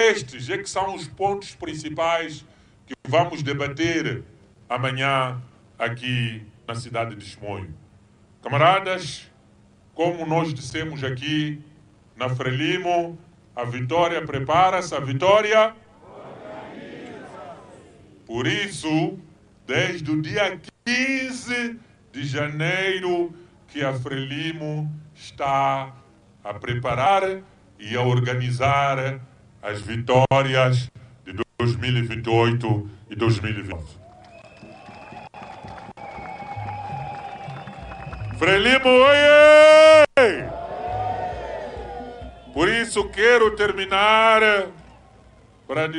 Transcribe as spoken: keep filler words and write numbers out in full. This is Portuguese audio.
Estes é que são os pontos principais que vamos debater amanhã aqui na cidade de Chimoio. Camaradas, como nós dissemos aqui na Frelimo, a vitória prepara-se, a vitória... Por isso, desde o dia quinze de janeiro, que a Frelimo está a preparar e a organizar as vitórias de dois mil e vinte e oito e dois mil e vinte e nove. Frelimo, oiê! Por isso quero terminar para